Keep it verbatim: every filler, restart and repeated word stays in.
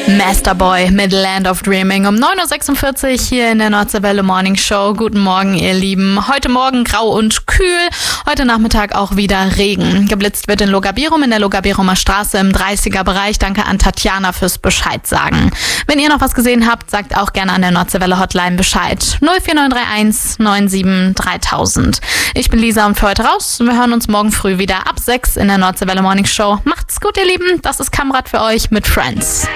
Masterboy mit Land of Dreaming um neun Uhr sechsundvierzig hier in der Nordseewelle Morning Show. Guten Morgen, ihr Lieben. Heute Morgen grau und kühl, heute Nachmittag auch wieder Regen. Geblitzt wird in Logabirum in der Logabirumer Straße im dreißiger Bereich. Danke an Tatjana fürs Bescheid sagen. Wenn ihr noch was gesehen habt, sagt auch gerne an der Nordseewelle Hotline Bescheid. null vier neun drei eins neun sieben dreitausend. Ich bin Lisa und für heute raus. Wir hören uns morgen früh wieder ab sechs in der Nordseewelle Morning Show. Macht's gut, ihr Lieben. Das ist Kamrat für euch mit Friends.